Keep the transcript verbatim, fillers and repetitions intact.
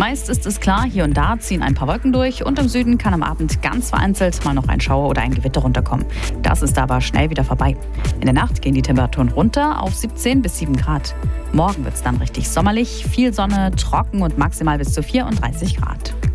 Meist ist es klar, hier und da ziehen ein paar Wolken durch und im Süden kann am Abend ganz vereinzelt mal noch ein Schauer oder ein Gewitter runterkommen. Das ist aber schnell wieder vorbei. In der Nacht gehen die Temperaturen runter auf siebzehn bis sieben Grad. Morgen wird es dann richtig sommerlich, viel Sonne, trocken und maximal bis zu vierunddreißig Grad.